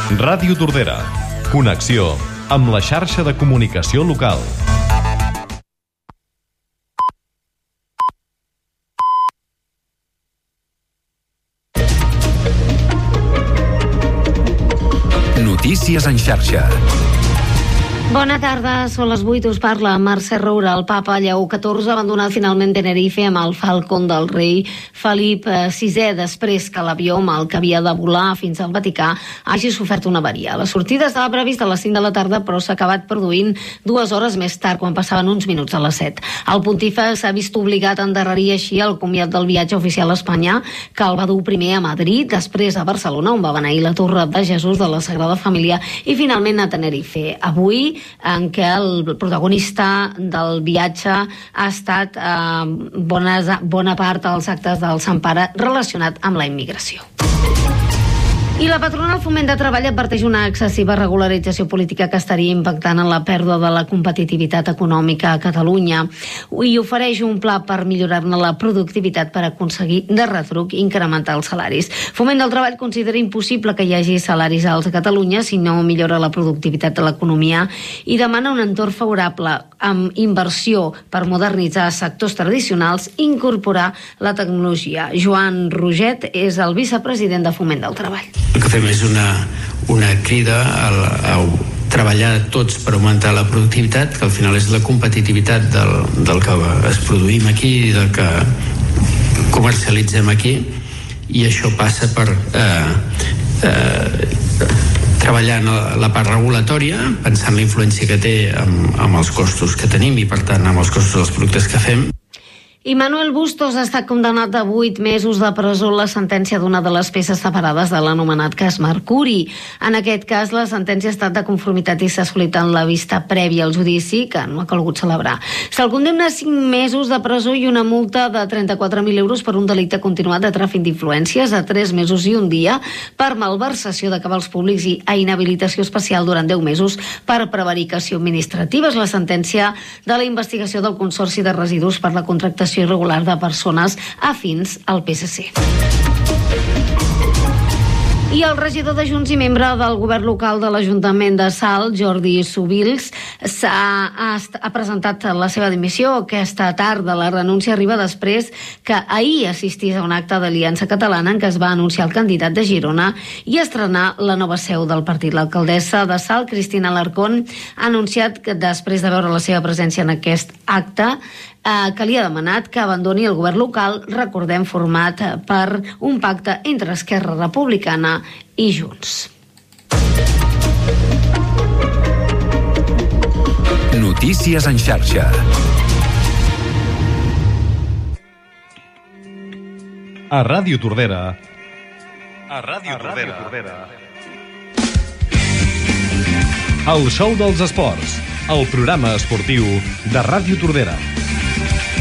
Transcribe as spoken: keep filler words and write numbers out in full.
Ràdio Tordera. Connexió amb la xarxa de comunicació local. Notícies en xarxa. Bona tarda, són les vuit, us parla Mercè Roura. El papa Lleó catorze ha abandonat finalment Tenerife amb el Falcon del rei Felip sisè, després que l'avió amb el que havia de volar fins al Vaticà hagi sofert una avaria. La sortida estava prevista a les cinc de la tarda, però s'ha acabat produint dues hores més tard, quan passaven uns minuts a les set. El pontife s'ha vist obligat a endarrerir així el comiat del viatge oficial a Espanya, que el va dur primer a Madrid, després a Barcelona, on va beneir la Torre de Jesús de la Sagrada Família, i finalment a Tenerife. Avui, en què el protagonista del viatge ha estat eh, bones, bona part dels actes del Sant Pare relacionat amb la immigració. I la patronal Foment de Treball adverteix una excessiva regularització política que estaria impactant en la pèrdua de la competitivitat econòmica a Catalunya i ofereix un pla per millorar-ne la productivitat per aconseguir de retruc incrementar els salaris. Foment del Treball considera impossible que hi hagi salaris alts a Catalunya si no millora la productivitat de l'economia i demana un entorn favorable amb inversió per modernitzar sectors tradicionals i incorporar la tecnologia. Joan Roget és el vicepresident de Foment del Treball. El que fem és una, una crida a, a treballar tots per augmentar la productivitat, que al final és la competitivitat del, del que es produïm aquí i del que comercialitzem aquí, i això passa per eh, eh, treballar en la part regulatòria, pensant en la influència que té amb, amb els costos que tenim i per tant amb els costos dels productes que fem. I Manuel Bustos ha estat condemnat a vuit mesos de presó en la sentència d'una de les peces separades de l'anomenat cas Mercuri. En aquest cas, la sentència ha estat de conformitat i s'ha assolit en la vista prèvia al judici, que no ha calgut celebrar. Se'l condemna a cinc mesos de presó i una multa de trenta-quatre mil euros per un delicte continuat de tràfic d'influències, a tres mesos i un dia per malversació de cabals públics i a inhabilitació especial durant deu mesos per prevaricació administrativa. És la sentència de la investigació del Consorci de Residus per la contractació irregular de persones afins al P S C. I el regidor de Junts i membre del govern local de l'Ajuntament de Salt, Jordi Subils, ha, ha, ha presentat la seva dimissió aquesta tarda. La renúncia arriba després que ahir assistís a un acte d'Aliança Catalana en què es va anunciar el candidat de Girona i estrenar la nova seu del partit. L'alcaldessa de Salt, Cristina Alarcón, ha anunciat que després de veure la seva presència en aquest acte eh, que li ha demanat que abandoni el govern local, recordem, format per un pacte entre Esquerra Republicana i Junts. Notícies en xarxa. A Ràdio Tordera. A Ràdio Tordera. Tordera. El show dels esports. El programa esportiu de Ràdio Tordera.